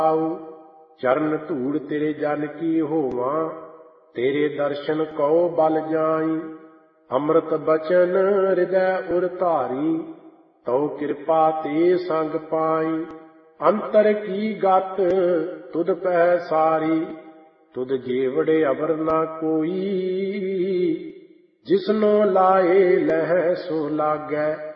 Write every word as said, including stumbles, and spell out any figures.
चरण धूड़ तेरे जन की होवां, तेरे दर्शन कौ बल जाई। अमृत बचन हृदय उर धारी, तौ कृपा ते संग पाई। अंतर की गत तुध पह सारी, तुध जेवड़े अवर न कोई। जिसनो लाए लह सो लागै,